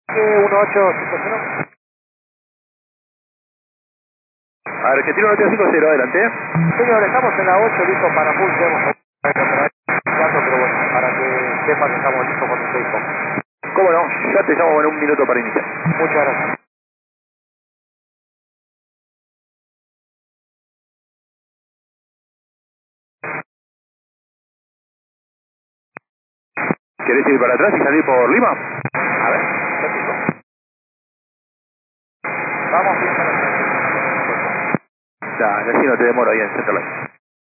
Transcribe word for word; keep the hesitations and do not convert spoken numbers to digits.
uno ocho cinco cero. Argentino nueve cinco cero, adelante. Señor, estamos en la ocho, listo para pulse. Cuatro, pero bueno, para que sepan que estamos listos con el seis. ¿Cómo no? Ya te llamo en un minuto para iniciar. Muchas gracias. ¿Querés ir para atrás y salir por Lima? A ver, te pico. Vamos bien para atrás. Dale, así no te demoro ahí en Centerline.